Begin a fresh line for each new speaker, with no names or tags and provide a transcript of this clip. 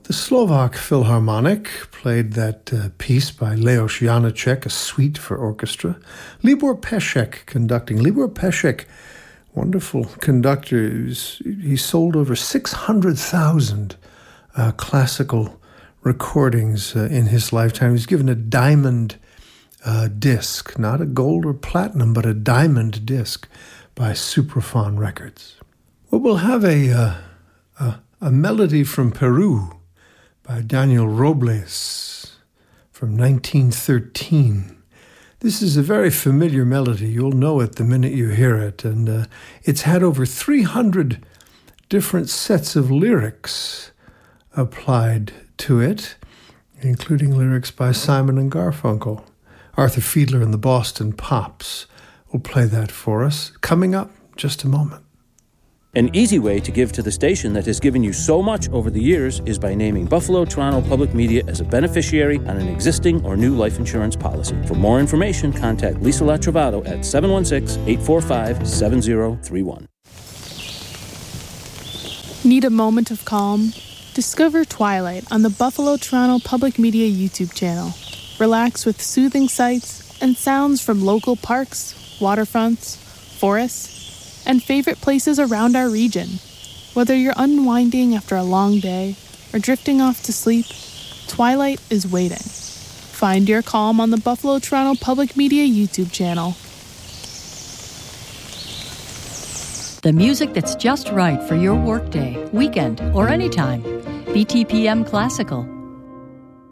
The Slovak Philharmonic played that piece by Leos Janáček, a suite for orchestra. Libor Pesek conducting. Libor Pesek, wonderful conductor. He sold over 600,000 classical recordings in his lifetime. He was given a diamond disc, not a gold or platinum, but a diamond disc by Supraphon Records. Well, we'll have a melody from Peru by Daniel Robles from 1913. This is a very familiar melody. You'll know it the minute you hear it. And it's had over 300 different sets of lyrics applied to it, including lyrics by Simon and Garfunkel. Arthur Fiedler and the Boston Pops will play that for us. Coming up, just a moment.
An easy way to give to the station that has given you so much over the years is by naming Buffalo Toronto Public Media as a beneficiary on an existing or new life insurance policy. For more information, contact Lisa Latrovato at 716-845-7031.
Need a moment of calm? Discover Twilight on the Buffalo Toronto Public Media YouTube channel. Relax with soothing sights and sounds from local parks, waterfronts, forests, and favorite places around our region. Whether you're unwinding after a long day or drifting off to sleep, Twilight is waiting. Find your calm on the Buffalo Toronto Public Media YouTube channel.
The music that's just right for your workday, weekend, or anytime. BTPM Classical.